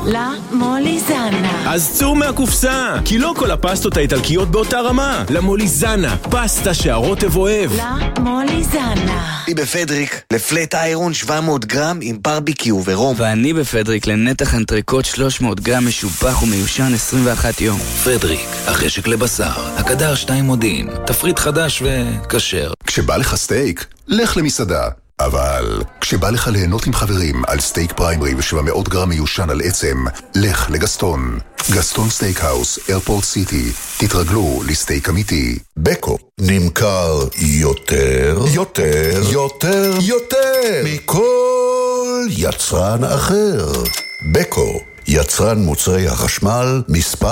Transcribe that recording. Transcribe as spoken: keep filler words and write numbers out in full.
למוליזנה. אז צאו מהקופסה, כי לא כל הפסטות האיטלקיות באותה רמה. למוליזנה, פסטה שהרוטב אוהב. למוליזנה. אני בפדריק לפלט איירון שבע מאות גרם עם ברביקיו ורום. ואני בפדריק לנתח אנטריקוט שלוש מאות גרם משובח ומיושן עשרים ואחד יום. פדריק, החשק לבשר, הקדר שתיים מודיעין, תפריט חדש וכשר. כשבא לך סטייק, לך למסעדה. אבל כשבא לך ליהנות עם חברים על סטייק פריימרי ו-שבע מאות גרם מיושן על עצם, לך לגסטון. גסטון סטייקהאוס, איירפורט סיטי. תתרגלו לסטייק אמיתי. בקו נמכר יותר, יותר, יותר, יותר מכל יצרן אחר. בקו, יצרן מוצרי החשמל מספר